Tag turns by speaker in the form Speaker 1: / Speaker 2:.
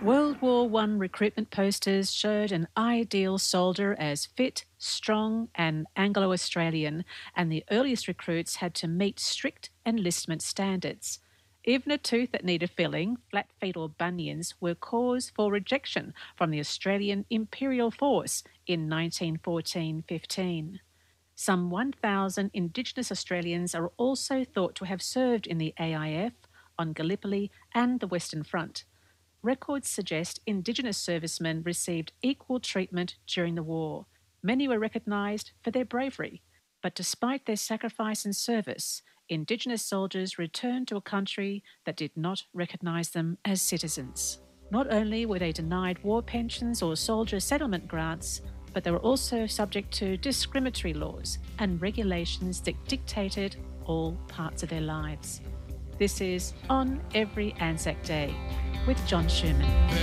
Speaker 1: World War I recruitment posters showed an ideal soldier as fit, strong, and Anglo-Australian, and the earliest recruits had to meet strict enlistment standards. Even a tooth that needed filling, flat feet or bunions, were cause for rejection from the Australian Imperial Force in 1914-15. Some 1,000 Indigenous Australians are also thought to have served in the AIF, on Gallipoli and the Western Front. Records suggest Indigenous servicemen received equal treatment during the war. Many were recognised for their bravery, but despite their sacrifice and service, Indigenous soldiers returned to a country that did not recognise them as citizens. Not only were they denied war pensions or soldier settlement grants, but they were also subject to discriminatory laws and regulations that dictated all parts of their lives. This is On Every Anzac Day with John Schumann.